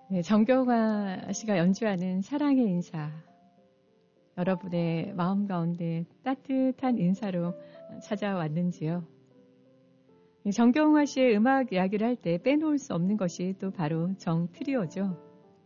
네, 정경화 씨가 연주하는 사랑의 인사. 여러분의 마음 가운데 따뜻한 인사로 찾아왔는지요? 정경화 씨의 음악 이야기를 할 때 빼놓을 수 없는 것이 또 바로 정트리오죠.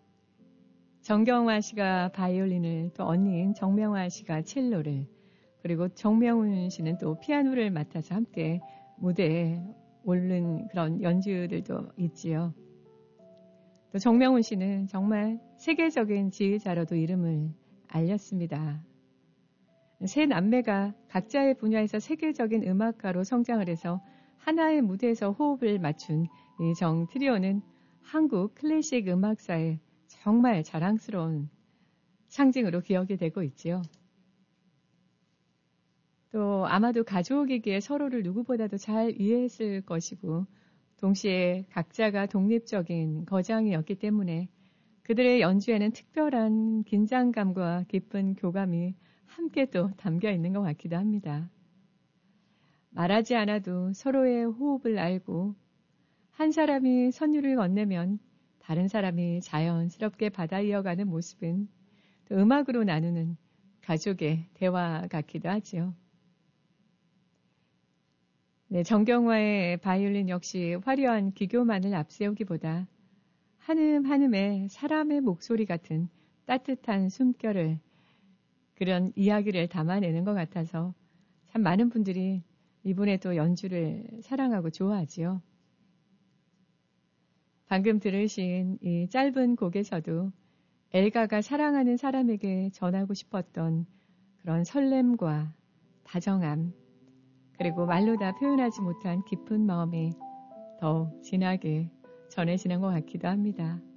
정경화 씨가 바이올린을, 또 언니인 정명화 씨가 첼로를, 그리고 정명훈 씨는 또 피아노를 맡아서 함께 무대에 오른 그런 연주들도 있지요. 또 정명훈 씨는 정말 세계적인 지휘자로도 이름을 알렸습니다. 세 남매가 각자의 분야에서 세계적인 음악가로 성장을 해서 하나의 무대에서 호흡을 맞춘 이 정트리오는 한국 클래식 음악사의 정말 자랑스러운 상징으로 기억이 되고 있지요. 또 아마도 가족이기에 서로를 누구보다도 잘 이해했을 것이고 동시에 각자가 독립적인 거장이었기 때문에 그들의 연주에는 특별한 긴장감과 깊은 교감이 함께 또 담겨 있는 것 같기도 합니다. 말하지 않아도 서로의 호흡을 알고 한 사람이 선율을 건네면 다른 사람이 자연스럽게 받아 이어가는 모습은 또 음악으로 나누는 가족의 대화 같기도 하지요. 네, 정경화의 바이올린 역시 화려한 기교만을 앞세우기보다 한음 한음에 사람의 목소리 같은 따뜻한 숨결을, 그런 이야기를 담아내는 것 같아서 참 많은 분들이 이분의 또 연주를 사랑하고 좋아하지요. 방금 들으신 이 짧은 곡에서도 엘가가 사랑하는 사람에게 전하고 싶었던 그런 설렘과 다정함, 그리고 말로 다 표현하지 못한 깊은 마음이 더 진하게 전해지는 것 같기도 합니다.